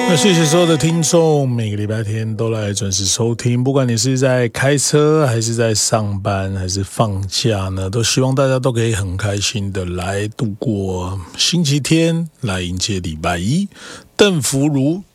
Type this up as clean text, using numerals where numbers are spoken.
那谢谢所有的听众，每个礼拜天都来准时收听，不管你是在开车还是在上班还是放假呢，都希望大家都可以很开心的来度过星期天，来迎接礼拜一。邓福如